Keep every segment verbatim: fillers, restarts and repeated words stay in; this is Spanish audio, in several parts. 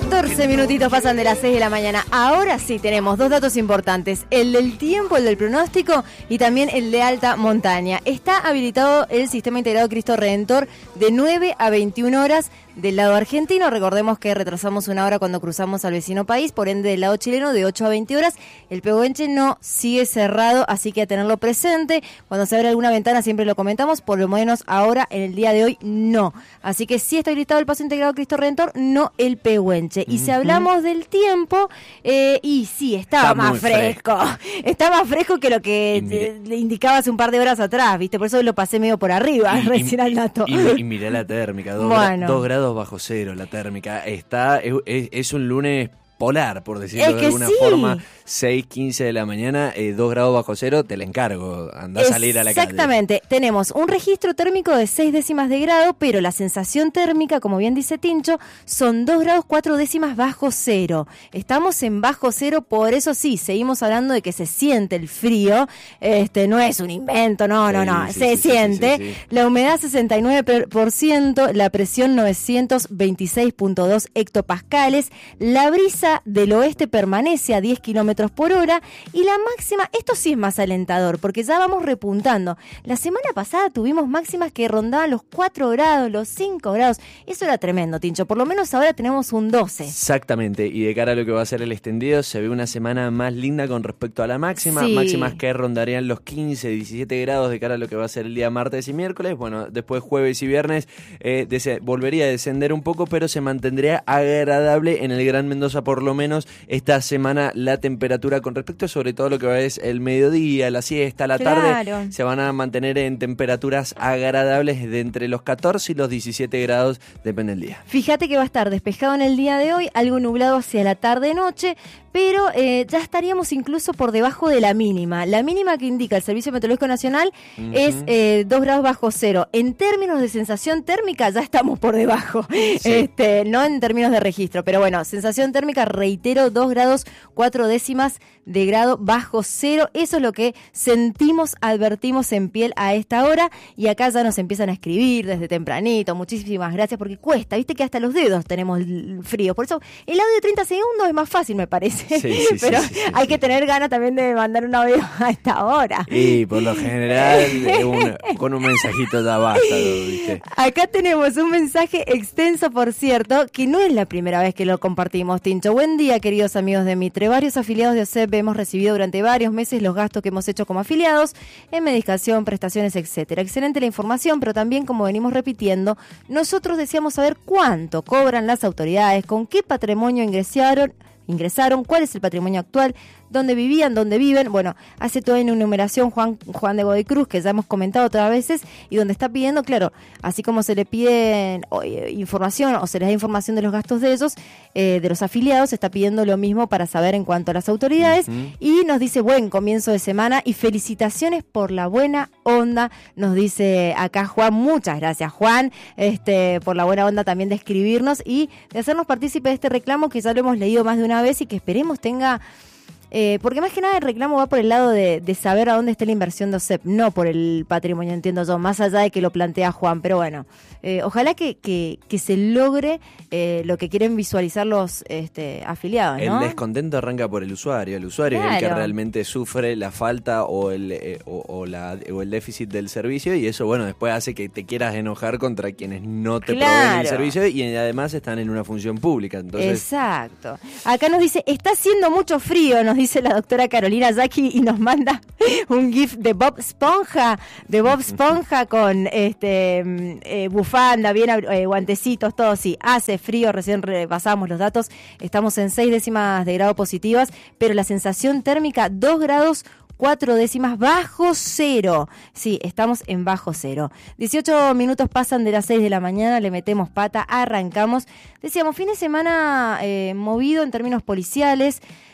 catorce minutitos pasan de las seis de la mañana. Ahora sí tenemos dos datos importantes. El del tiempo, el del pronóstico y también el de alta montaña. Está habilitado el Sistema Integrado Cristo Redentor de nueve a veintiuna horas del lado argentino. Recordemos que retrasamos una hora cuando cruzamos al vecino país, por ende del lado chileno de ocho a veinte horas. El Pehuenche no sigue cerrado, así que a tenerlo presente. Cuando se abre alguna ventana siempre lo comentamos, por lo menos ahora en el día de hoy no. Así que sí está habilitado el Paso Integrado Cristo Redentor, no el Pehuenche. Y uh-huh. si hablamos del tiempo, eh, y sí, estaba está más fresco. fresco. Está más fresco que lo que te, le indicaba hace un par de horas atrás, ¿viste? Por eso lo pasé medio por arriba, y, recién y, al dato. Y, y, y mirá la térmica, dos, bueno. gra- dos grados bajo cero la térmica. Está es, es un lunes polar, por decirlo es de alguna sí. forma. seis quince de la mañana, eh, dos grados bajo cero, te la encargo, anda a salir a la calle. Exactamente, tenemos un registro térmico de seis décimas de grado, pero la sensación térmica, como bien dice Tincho, son dos grados cuatro décimas bajo cero. Estamos en bajo cero, por eso sí, seguimos hablando de que se siente el frío, este no es un invento, no, sí, no, no, sí, se sí, siente. Sí, sí, sí. La humedad sesenta y nueve por ciento, la presión novecientos veintiséis punto dos hectopascales, la brisa del oeste permanece a diez kilómetros por hora y la máxima, esto sí es más alentador porque ya vamos repuntando. La semana pasada tuvimos máximas que rondaban los cuatro grados, los cinco grados, eso era tremendo, Tincho, por lo menos ahora tenemos un doce. Exactamente, y de cara a lo que va a ser el extendido se ve una semana más linda con respecto a la máxima, sí. máximas que rondarían los quince, diecisiete grados de cara a lo que va a ser el día martes y miércoles. Bueno, después jueves y viernes eh, des- volvería a descender un poco, pero se mantendría agradable en el Gran Mendoza, por lo menos esta semana la temperatura con respecto sobre todo a lo que va es el mediodía, la siesta, la claro. tarde, se van a mantener en temperaturas agradables de entre los catorce y los diecisiete grados, depende del día. Fíjate que va a estar despejado en el día de hoy, algo nublado hacia la tarde-noche, pero eh, ya estaríamos incluso por debajo de la mínima. La mínima que indica el Servicio Meteorológico Nacional uh-huh. es eh, dos grados bajo cero. En términos de sensación térmica ya estamos por debajo, sí. este, no en términos de registro, pero bueno, sensación térmica, reitero, dos grados cuatro décimas de grado bajo cero. Eso es lo que sentimos, advertimos en piel a esta hora, y acá ya nos empiezan a escribir desde tempranito. Muchísimas gracias, porque cuesta, viste que hasta los dedos tenemos frío. Por eso el audio de treinta segundos es más fácil, me parece. Sí, sí, pero sí, sí, sí, hay sí. que tener ganas también de mandar un audio a esta hora. Y por lo general un, con un mensajito ya basta, ¿viste? Acá tenemos un mensaje extenso, por cierto, que no es la primera vez que lo compartimos, Tincho. Buen día, queridos amigos de Mitre. Varios afiliados de O S E P hemos recibido durante varios meses los gastos que hemos hecho como afiliados en medicación, prestaciones, etcétera. Excelente la información, pero también, como venimos repitiendo, nosotros deseamos saber cuánto cobran las autoridades, con qué patrimonio ingresaron, ingresaron, cuál es el patrimonio actual, dónde vivían, dónde viven. Bueno, hace toda una enumeración Juan, Juan de Godoy Cruz, que ya hemos comentado otras veces, y donde está pidiendo, claro, así como se le pide eh, información o se les da información de los gastos de ellos, eh, de los afiliados, se está pidiendo lo mismo para saber en cuanto a las autoridades. Uh-huh. Y nos dice buen comienzo de semana y felicitaciones por la buena onda, nos dice acá Juan. Muchas gracias, Juan, este, por la buena onda también de escribirnos y de hacernos partícipe de este reclamo, que ya lo hemos leído más de una vez y que esperemos tenga... Eh, porque más que nada el reclamo va por el lado de, de saber a dónde está la inversión de O S E P, no por el patrimonio, entiendo yo, más allá de que lo plantea Juan. Pero bueno, eh, ojalá que, que, que se logre eh, lo que quieren visualizar los este, afiliados, ¿no? El descontento arranca por el usuario. El usuario claro. es el que realmente sufre la falta o el, eh, o, o, la, o el déficit del servicio, y eso, bueno, después hace que te quieras enojar contra quienes no te claro. proveen el servicio y además están en una función pública. Entonces... Exacto. Acá nos dice, está haciendo mucho frío, nos dice la doctora Carolina Zaki, y nos manda un gif de Bob Esponja, de Bob Esponja con este eh, bufanda, bien eh, guantecitos, todo. Sí, hace frío, recién repasamos los datos, estamos en seis décimas de grado positivas, pero la sensación térmica dos grados cuatro décimas bajo cero. Sí, estamos en bajo cero. dieciocho minutos pasan de las seis de la mañana, le metemos pata, arrancamos. Decíamos, fin de semana eh, movido en términos policiales.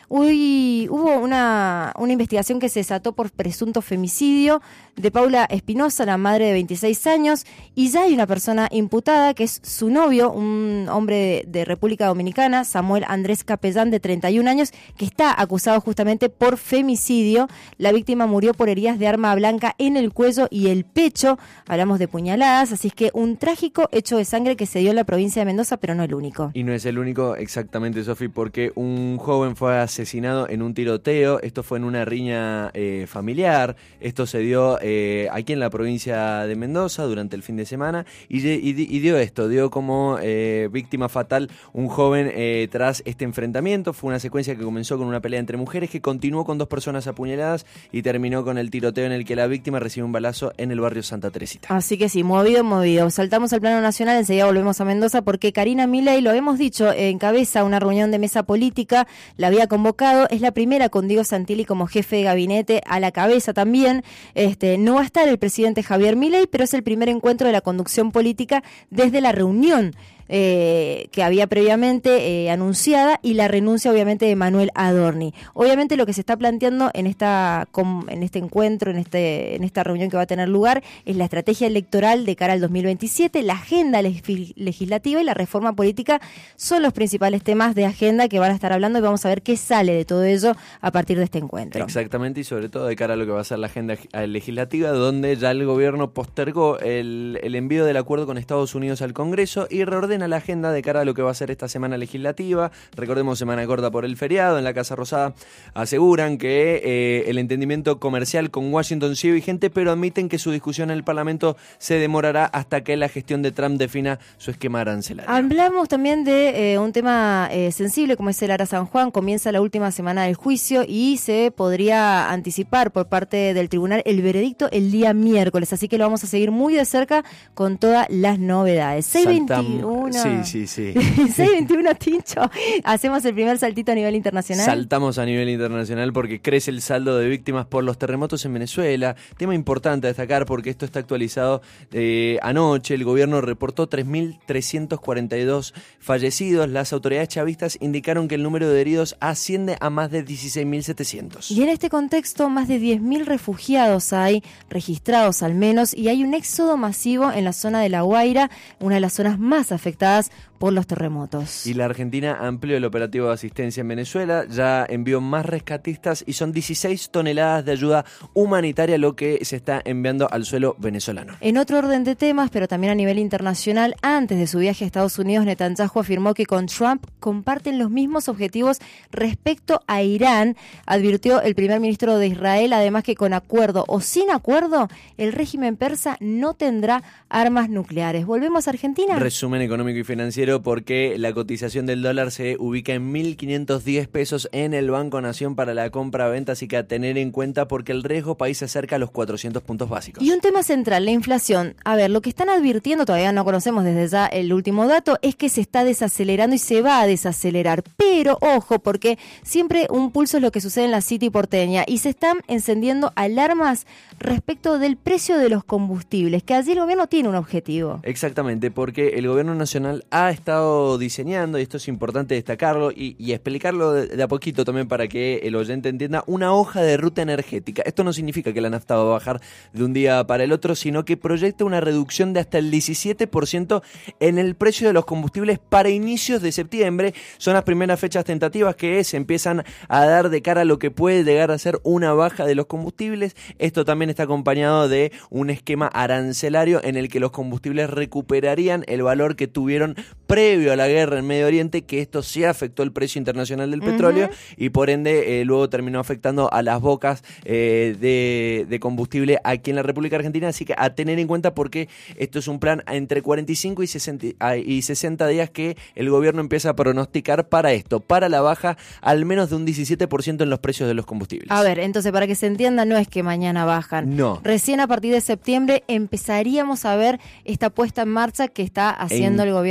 Hoy hubo una, una investigación que se desató por presunto femicidio de Paula Espinosa, la madre de veintiséis años, y ya hay una persona imputada que es su novio, un hombre de, de República Dominicana, Samuel Andrés Capellán, de treinta y un años, que está acusado justamente por femicidio. La víctima murió por heridas de arma blanca en el cuello y el pecho. Hablamos de puñaladas, así es que un trágico hecho de sangre que se dio en la provincia de Mendoza, pero no el único. Y no es el único, exactamente, Sofi, porque un joven fue asesinado en un tiroteo. Esto fue en una riña eh, familiar. Esto se dio eh, aquí en la provincia de Mendoza durante el fin de semana y, y, y dio esto, dio como eh, víctima fatal un joven eh, tras este enfrentamiento. Fue una secuencia que comenzó con una pelea entre mujeres que continuó con dos personas apuñaladas y terminó con el tiroteo en el que la víctima recibió un balazo en el barrio Santa Teresita. Así que sí, movido, movido. Saltamos al plano nacional, enseguida volvemos a Mendoza porque Karina Milei, lo habíamos dicho, encabeza una reunión de mesa política, la había convocado, es la primera con Diego Santilli como jefe de gabinete a la cabeza también. Este, no va a estar el presidente Javier Milei, pero es el primer encuentro de la conducción política desde la reunión Eh, que había previamente eh, anunciada y la renuncia obviamente de Manuel Adorni. Obviamente lo que se está planteando en esta en este encuentro, en este en esta reunión que va a tener lugar, es la estrategia electoral de cara al dos mil veintisiete, la agenda leg- legislativa y la reforma política son los principales temas de agenda que van a estar hablando y vamos a ver qué sale de todo ello a partir de este encuentro. Exactamente, y sobre todo de cara a lo que va a ser la agenda legislativa, donde ya el gobierno postergó el, el envío del acuerdo con Estados Unidos al Congreso y reordena la agenda de cara a lo que va a ser esta semana legislativa. Recordemos, semana corta por el feriado. En la Casa Rosada aseguran que eh, el entendimiento comercial con Washington sigue vigente, pero admiten que su discusión en el Parlamento se demorará hasta que la gestión de Trump defina su esquema arancelario. Hablamos también de eh, un tema eh, sensible como es el Ara San Juan. Comienza la última semana del juicio y se podría anticipar por parte del tribunal el veredicto el día miércoles, así que lo vamos a seguir muy de cerca con todas las novedades. seis veintiuno Sí, sí, sí. seis veintiuno, Tincho. Hacemos el primer saltito a nivel internacional. Saltamos a nivel internacional porque crece el saldo de víctimas por los terremotos en Venezuela. Tema importante a destacar porque esto está actualizado eh, anoche. El gobierno reportó tres mil trescientos cuarenta y dos fallecidos. Las autoridades chavistas indicaron que el número de heridos asciende a más de dieciséis mil setecientos. Y en este contexto, más de diez mil refugiados hay registrados al menos y hay un éxodo masivo en la zona de La Guaira, una de las zonas más afectadas por los terremotos. Y la Argentina amplió el operativo de asistencia en Venezuela, ya envió más rescatistas y son dieciséis toneladas de ayuda humanitaria lo que se está enviando al suelo venezolano. En otro orden de temas, pero también a nivel internacional, antes de su viaje a Estados Unidos, Netanyahu afirmó que con Trump comparten los mismos objetivos respecto a Irán. Advirtió el primer ministro de Israel, además que con acuerdo o sin acuerdo, el régimen persa no tendrá armas nucleares. ¿Volvemos a Argentina? Resumen económico y financiero porque la cotización del dólar se ubica en mil quinientos diez pesos en el Banco Nación para la compra-venta, así que a tener en cuenta porque el riesgo país se acerca a los cuatrocientos puntos básicos. Y un tema central, la inflación. A ver, lo que están advirtiendo, todavía no conocemos desde ya el último dato, es que se está desacelerando y se va a desacelerar. Pero, ojo, porque siempre un pulso es lo que sucede en la City porteña y se están encendiendo alarmas respecto del precio de los combustibles, que allí el gobierno tiene un objetivo. Exactamente, porque el gobierno nacional ha estado diseñando, y esto es importante destacarlo y, y explicarlo de, de a poquito también para que el oyente entienda, una hoja de ruta energética. Esto no significa que la nafta va a bajar de un día para el otro, sino que proyecta una reducción de hasta el diecisiete por ciento en el precio de los combustibles para inicios de septiembre. Son las primeras fechas tentativas que se empiezan a dar de cara a lo que puede llegar a ser una baja de los combustibles. Esto también está acompañado de un esquema arancelario en el que los combustibles recuperarían el valor que tuvieron previo a la guerra en Medio Oriente, que esto sí afectó el precio internacional del petróleo uh-huh. y por ende eh, luego terminó afectando a las bocas eh, de, de combustible aquí en la República Argentina, así que a tener en cuenta porque esto es un plan entre cuarenta y cinco y sesenta días que el gobierno empieza a pronosticar para esto, para la baja al menos de un diecisiete por ciento en los precios de los combustibles. A ver, entonces para que se entienda, no es que mañana bajan. No. Recién a partir de septiembre empezaríamos a ver esta puesta en marcha que está haciendo en... el gobierno nacional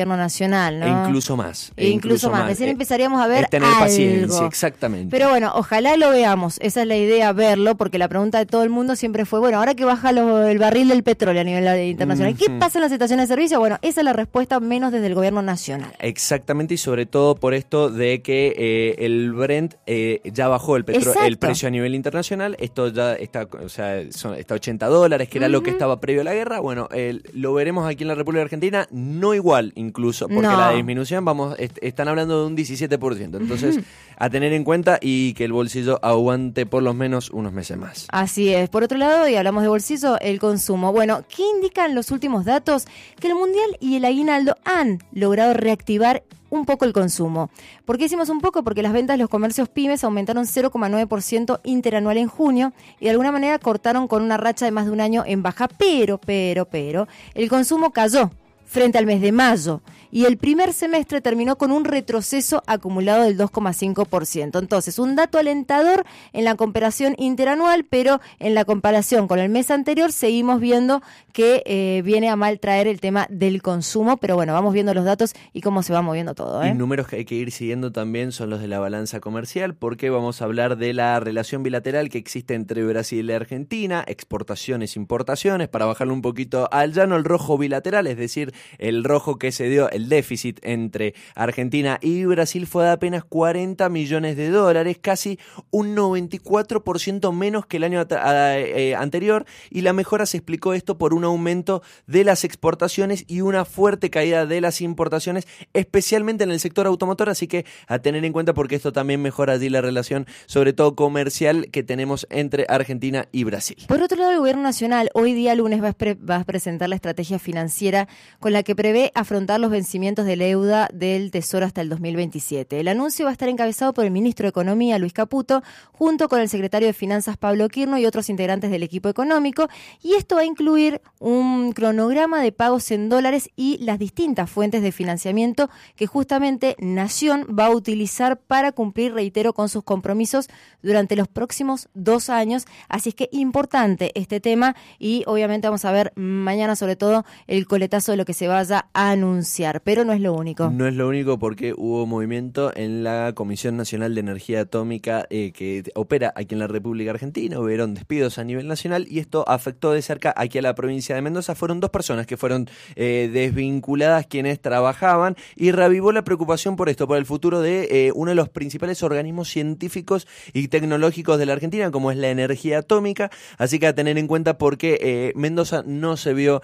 internacional, ¿no? E incluso más. E incluso, incluso más. más. Recién eh, empezaríamos a ver es tener algo. paciencia, exactamente. Pero bueno, ojalá lo veamos. Esa es la idea, verlo, porque la pregunta de todo el mundo siempre fue, bueno, ahora que baja lo, el barril del petróleo a nivel internacional, ¿qué pasa en las estaciones de servicio? Bueno, esa es la respuesta, menos desde el gobierno nacional. Exactamente, y sobre todo por esto de que eh, el Brent eh, ya bajó el, petro- el precio a nivel internacional. Esto ya está, o sea, son, está ochenta dólares, que era uh-huh. lo que estaba previo a la guerra. Bueno, eh, lo veremos aquí en la República Argentina, no igual incluso, porque no. la disminución, vamos, est- están hablando de un diecisiete por ciento. Entonces, uh-huh. a tener en cuenta y que el bolsillo aguante por lo menos unos meses más. Así es. Por otro lado, y hablamos de bolsillo, el consumo. Bueno, ¿qué indican los últimos datos? Que el Mundial y el aguinaldo han logrado reactivar un poco el consumo. ¿Por qué hicimos un poco? Porque las ventas de los comercios pymes aumentaron cero coma nueve por ciento interanual en junio y de alguna manera cortaron con una racha de más de un año en baja, pero, pero, pero, el consumo cayó frente al mes de mayo y el primer semestre terminó con un retroceso acumulado del dos coma cinco por ciento. Entonces, un dato alentador en la comparación interanual, pero en la comparación con el mes anterior seguimos viendo que eh, viene a mal traer el tema del consumo, pero bueno, vamos viendo los datos y cómo se va moviendo todo, ¿eh? Y números que hay que ir siguiendo también son los de la balanza comercial, porque vamos a hablar de la relación bilateral que existe entre Brasil y Argentina, exportaciones, importaciones, para bajarle un poquito al llano, el rojo bilateral, es decir, el rojo que se dio, el déficit entre Argentina y Brasil fue de apenas cuarenta millones de dólares, casi un noventa y cuatro por ciento menos que el año at- a, eh, anterior, y la mejora se explicó esto por un aumento de las exportaciones y una fuerte caída de las importaciones, especialmente en el sector automotor, así que a tener en cuenta porque esto también mejora allí la relación, sobre todo comercial, que tenemos entre Argentina y Brasil. Por otro lado, el gobierno nacional hoy día lunes va a, pre- va a presentar la estrategia financiera con la que prevé afrontar los vencimientos de deuda del Tesoro hasta el dos mil veintisiete. El anuncio va a estar encabezado por el ministro de Economía, Luis Caputo, junto con el secretario de Finanzas, Pablo Quirno, y otros integrantes del equipo económico, y esto va a incluir un cronograma de pagos en dólares y las distintas fuentes de financiamiento que justamente Nación va a utilizar para cumplir, reitero, con sus compromisos durante los próximos dos años. Así es que importante este tema y obviamente vamos a ver mañana sobre todo el coletazo de lo que se vaya a anunciar, pero no es lo único. No es lo único porque hubo movimiento en la Comisión Nacional de Energía Atómica eh, que opera aquí en la República Argentina. Hubieron despidos a nivel nacional y esto afectó de cerca aquí a la provincia de Mendoza. Fueron dos personas que fueron eh, desvinculadas quienes trabajaban y reavivó la preocupación por esto, por el futuro de eh, uno de los principales organismos científicos y tecnológicos de la Argentina, como es la energía atómica. Así que a tener en cuenta porque eh, Mendoza no se vio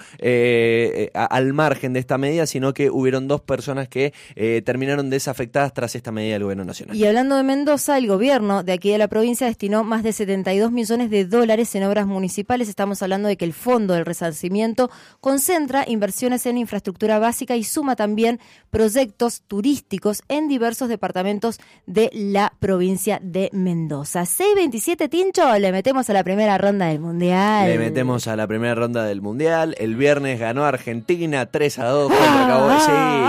eh, a, al margen de esta medida, sino que hubieron dos personas que eh, terminaron desafectadas tras esta medida del gobierno nacional. Y hablando de Mendoza, el gobierno de aquí de la provincia destinó más de setenta y dos millones de dólares en obras municipales. Estamos hablando de que el Fondo del Resarcimiento concentra inversiones en infraestructura básica y suma también proyectos turísticos en diversos departamentos de la provincia de Mendoza. seis veintisiete, Tincho, le metemos a la primera ronda del Mundial. Le metemos a la primera ronda del Mundial. El viernes ganó Argentina tres a dos contra Cabo de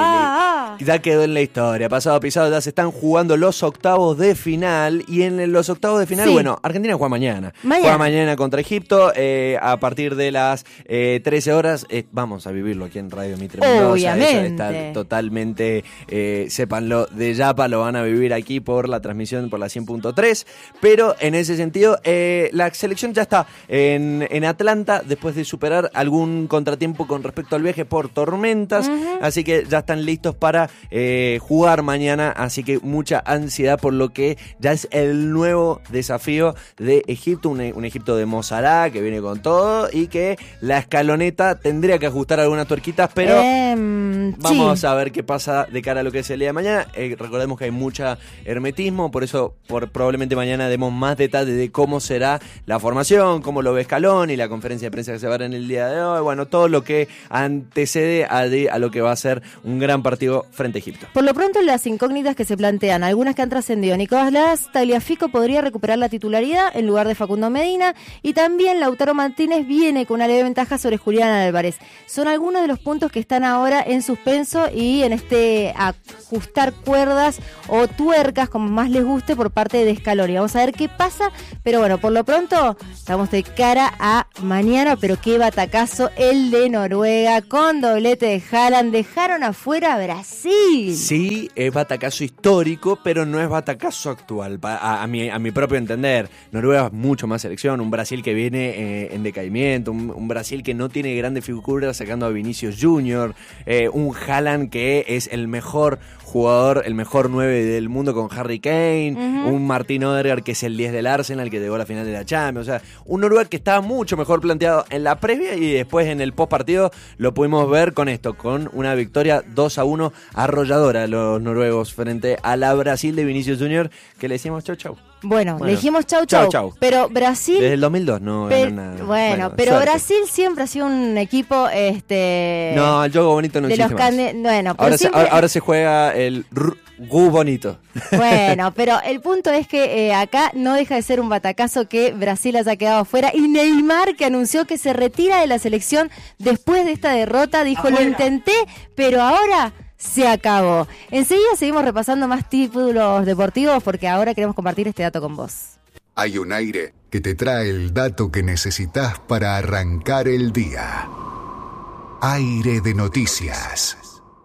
Sí, ya quedó en la historia. Pasado pisado, ya se están jugando los octavos de final. Y en los octavos de final, sí. bueno, Argentina juega mañana. mañana. Juega mañana contra Egipto. Eh, a partir de las eh, trece horas, eh, vamos a vivirlo aquí en Radio Mitre Mendoza. Obviamente. Eso está totalmente, eh, sépanlo, de Yapa, lo van a vivir aquí por la transmisión por la cien punto tres. Pero en ese sentido, eh, la selección ya está en, en Atlanta después de superar algún contratiempo con respecto al viaje por tormentas. Uh-huh. Así que ya están listos para eh, jugar mañana, así que mucha ansiedad por lo que ya es el nuevo desafío de Egipto, un, un Egipto de Mo Salah que viene con todo y que la escaloneta tendría que ajustar algunas tuerquitas, pero um, vamos sí. a ver qué pasa de cara a lo que es el día de mañana. Eh, recordemos que hay mucha hermetismo, por eso por, probablemente mañana demos más detalles de cómo será la formación, cómo lo ve Scaloni y la conferencia de prensa que se va a dar en el día de hoy, bueno, todo lo que antecede a, de, a lo que va a ser un gran partido frente a Egipto. Por lo pronto, las incógnitas que se plantean, algunas que han trascendido. Nicolás Tagliafico podría recuperar la titularidad en lugar de Facundo Medina y también Lautaro Martínez viene con una leve ventaja sobre Julián Álvarez. Son algunos de los puntos que están ahora en suspenso y en este ajustar cuerdas o tuercas, como más les guste, por parte de Scaloni. Vamos a ver qué pasa, pero bueno, por lo pronto estamos de cara a mañana, pero qué batacazo el de Noruega con doblete de Haaland. Dejaron afuera a Brasil. Brasil. Sí, es batacazo histórico, pero no es batacazo actual, a, a, mi, a mi propio entender. Noruega es mucho más selección, un Brasil que viene eh, en decaimiento, un, un Brasil que no tiene grandes figuras sacando a Vinicius Junior, eh, un Haaland que es el mejor jugador, el mejor nueve del mundo con Harry Kane, uh-huh. un Martin Odegaard que es el diez del Arsenal que llegó a la final de la Champions, o sea, un Noruega que estaba mucho mejor planteado en la previa y después en el post partido lo pudimos ver con esto, con una victoria dos a uno arrolladora de los noruegos frente a la Brasil de Vinicius Junior, que le decimos chau chau. Bueno, bueno, le dijimos chau chau, chau, chau. Pero Brasil... Desde el dos mil dos no pe- ganó nada. Bueno, bueno pero suerte. Brasil siempre ha sido un equipo... este No, el juego bonito no de existe los más. cane- Bueno, pero ahora, siempre... se, ahora, ahora se juega el Gu bonito. Bueno, pero el punto es que eh, acá no deja de ser un batacazo que Brasil haya quedado afuera. Y Neymar, que anunció que se retira de la selección después de esta derrota, dijo, afuera. Lo intenté, pero ahora... se acabó. Enseguida seguimos repasando más títulos deportivos porque ahora queremos compartir este dato con vos. Hay un aire que te trae el dato que necesitas para arrancar el día. Aire de noticias.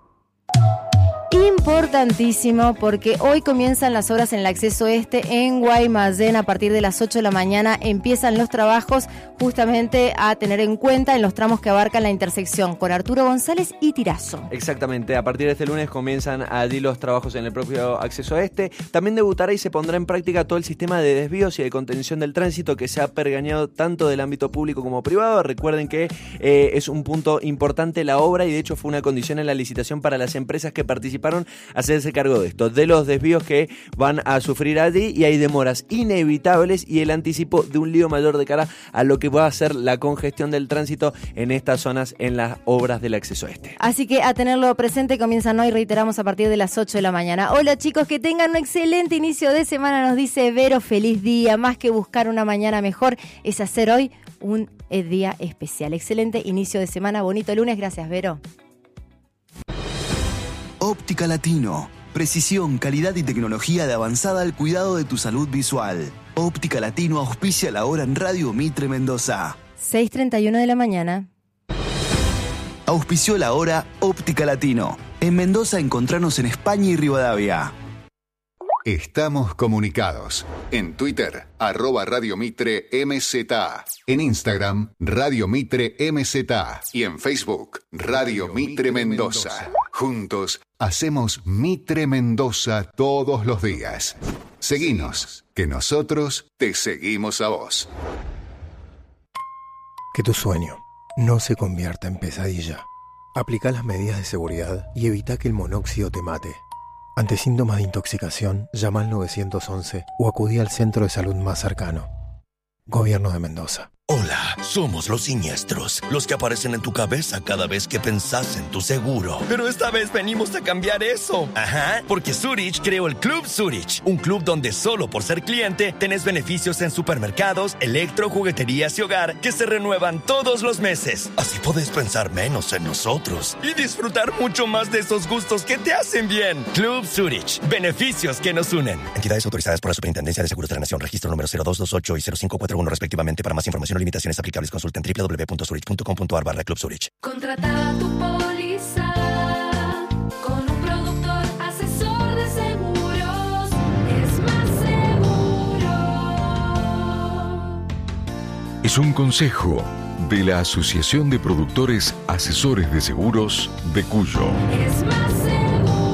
Importantísimo porque hoy comienzan las obras en el acceso este en Guaymallén. A partir de las ocho de la mañana empiezan los trabajos justamente a tener en cuenta en los tramos que abarcan la intersección con Arturo González y Tirazo. Exactamente, a partir de este lunes comienzan allí los trabajos en el propio acceso este. También debutará y se pondrá en práctica todo el sistema de desvíos y de contención del tránsito que se ha pergañado tanto del ámbito público como privado. Recuerden que eh, es un punto importante la obra y de hecho fue una condición en la licitación para las empresas que participaron hacerse cargo de esto, de los desvíos que van a sufrir allí, y hay demoras inevitables y el anticipo de un lío mayor de cara a lo que va a ser la congestión del tránsito en estas zonas en las obras del acceso este. Así que a tenerlo presente, comienzan hoy, reiteramos, a partir de las ocho de la mañana. Hola chicos, que tengan un excelente inicio de semana, nos dice Vero, feliz día, más que buscar una mañana mejor, es hacer hoy un día especial. Excelente inicio de semana, bonito lunes, gracias Vero. Óptica Latino. Precisión, calidad y tecnología de avanzada al cuidado de tu salud visual. Óptica Latino auspicia la hora en Radio Mitre Mendoza. seis treinta y uno de la mañana. Auspició la hora Óptica Latino. En Mendoza encontranos en España y Rivadavia. Estamos comunicados. En Twitter, arroba Radio Mitre M Z. En Instagram, Radio Mitre M Z. Y en Facebook, Radio Mitre Mendoza. Juntos, hacemos Mitre Mendoza todos los días. Seguinos, que nosotros te seguimos a vos. Que tu sueño no se convierta en pesadilla. Aplica las medidas de seguridad y evita que el monóxido te mate. Ante síntomas de intoxicación, llama al nueve once o acudí al centro de salud más cercano. Gobierno de Mendoza. Hola, somos los siniestros, los que aparecen en tu cabeza cada vez que pensás en tu seguro. Pero esta vez venimos a cambiar eso. Ajá, porque Zurich creó el Club Zurich, un club donde solo por ser cliente tenés beneficios en supermercados, electro, jugueterías y hogar que se renuevan todos los meses. Así podés pensar menos en nosotros y disfrutar mucho más de esos gustos que te hacen bien. Club Zurich, beneficios que nos unen. Entidades autorizadas por la Superintendencia de Seguros de la Nación, registro número cero dos dos ocho y cero cinco cuatro uno respectivamente. Para más información o limitaciones aplicables, consulta en doble u doble u doble u punto zurich punto com punto a r barra Club Zurich. Contrata tu póliza con un productor asesor de seguros. Es más seguro. Es un consejo de la Asociación de Productores Asesores de Seguros de Cuyo. Es más seguro.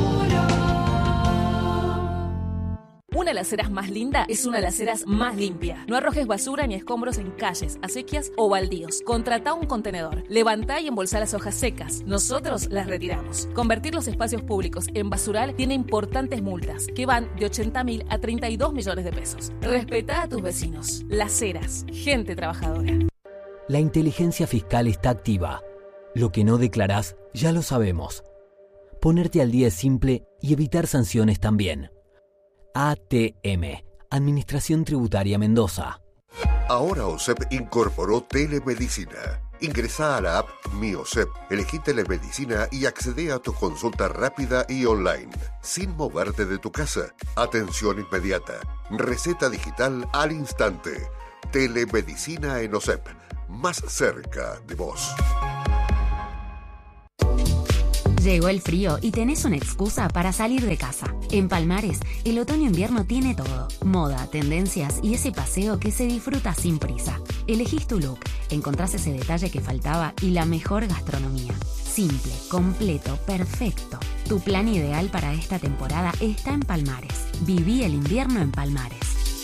Una de las aceras más linda es una de las aceras más limpia. No arrojes basura ni escombros en calles, acequias o baldíos. Contrata un contenedor. Levantá y embolsá las hojas secas. Nosotros las retiramos. Convertir los espacios públicos en basural tiene importantes multas que van de ochenta mil a treinta y dos millones de pesos. Respetá a tus vecinos. Las Heras, gente trabajadora. La inteligencia fiscal está activa. Lo que no declarás, ya lo sabemos. Ponerte al día es simple y evitar sanciones también. A T M, Administración Tributaria Mendoza. Ahora O S E P incorporó telemedicina. Ingresá a la app Mi O S E P, elegí telemedicina y accedé a tu consulta rápida y online, sin moverte de tu casa. Atención inmediata. Receta digital al instante. Telemedicina en O S E P, más cerca de vos. Llegó el frío y tenés una excusa para salir de casa. En Palmares, el otoño-invierno tiene todo. Moda, tendencias y ese paseo que se disfruta sin prisa. Elegís tu look, encontrás ese detalle que faltaba y la mejor gastronomía. Simple, completo, perfecto. Tu plan ideal para esta temporada está en Palmares. Viví el invierno en Palmares.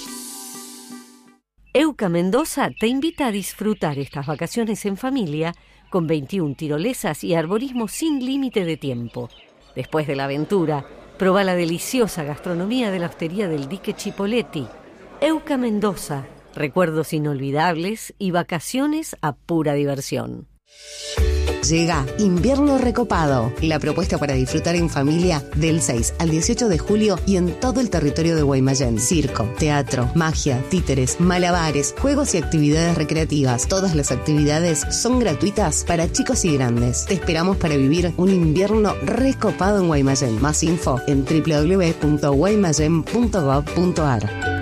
Euca Mendoza te invita a disfrutar estas vacaciones en familia con veintiuna tirolesas y arborismo sin límite de tiempo. Después de la aventura, proba la deliciosa gastronomía de la hostería del Dique Chipoleti. Euca Mendoza, recuerdos inolvidables y vacaciones a pura diversión. Llega Invierno Recopado, la propuesta para disfrutar en familia del seis al dieciocho de julio y en todo el territorio de Guaymallén. Circo, teatro, magia, títeres, malabares, juegos y actividades recreativas. Todas las actividades son gratuitas para chicos y grandes. Te esperamos para vivir un invierno recopado en Guaymallén. Más info en doble u doble u doble u punto guaymallén punto gov punto ar.